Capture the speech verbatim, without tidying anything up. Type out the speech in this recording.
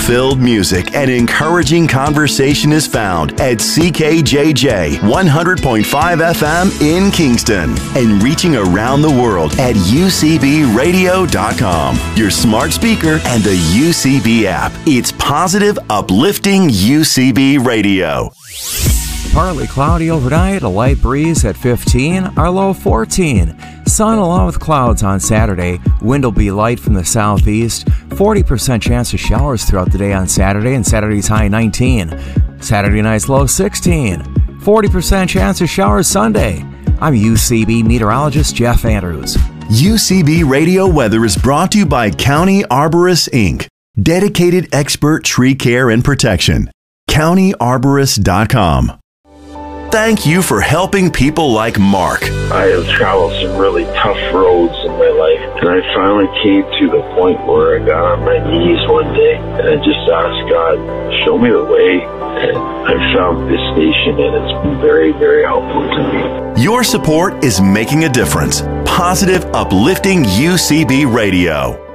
hope-filled music and encouraging conversation is found at C K J J one hundred point five F M in Kingston and reaching around the world at U C B radio dot com, your smart speaker, and the U C B app. It's positive, uplifting U C B Radio. Partly cloudy overnight, a light breeze at fifteen, our low fourteen. Sun along with clouds on Saturday. Wind will be light from the southeast. forty percent chance of showers throughout the day on Saturday, and Saturday's high nineteen. Saturday night's low sixteen. forty percent chance of showers Sunday. I'm U C B meteorologist Jeff Andrews. U C B Radio Weather is brought to you by County Arborists, Incorporated. Dedicated expert tree care and protection. county arborist dot com. Thank you for helping people like Mark. I have traveled some really tough roads in my life, and I finally came to the point where I got on my knees one day, and I just asked God, show me the way, and I found this station, and it's been very, very helpful to me. Your support is making a difference. Positive, uplifting U C B Radio.